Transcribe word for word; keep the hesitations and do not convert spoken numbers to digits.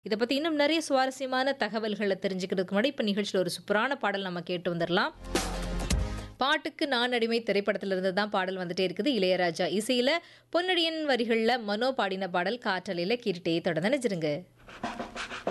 இத பத்தி இன்னும் நிறைய சுவாரஸ்யமான தகவல்கள தெரிஞ்சுக்கிறதுக்கு முன்னாடி, இப்ப நிகழ்ச்சியில ஒரு சூப்பரான பாடல் நம்ம கேட்டு வந்துரலாம். பாட்டுக்கு நான் அடிமை திரைப்படத்திலிருந்து தான் பாடல் வந்துட்டே இருக்குது. இளையராஜா இசையில பொன்னடியன் வரிகள்ல மனோ பாடின பாடல் காற்றலையில கேட்டுட்டே தொடர்ந்து நினைச்சிருங்க.